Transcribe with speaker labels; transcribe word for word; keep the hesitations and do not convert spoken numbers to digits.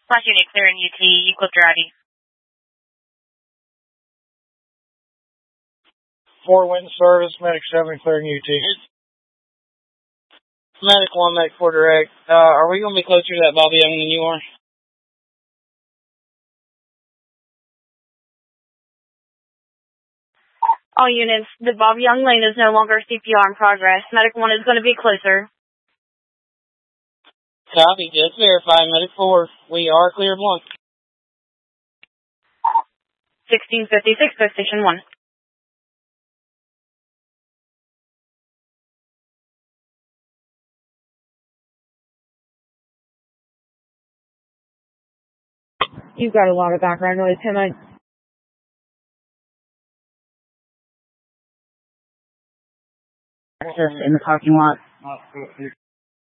Speaker 1: Slash unit clear in U T, equal your I D.
Speaker 2: Four wind service, medic seven clear in U T.
Speaker 3: Medic one, medic four direct. Uh, are we going to be closer to that Bobby Young than you are?
Speaker 1: All units, the Bob Young lane is no longer C P R in progress. Medic one is going to be closer.
Speaker 3: Copy, just verify. Medic four, we are clear of one.
Speaker 1: sixteen fifty-six, go station one.
Speaker 4: You've got a lot of background noise, Tim. I... In the parking lot.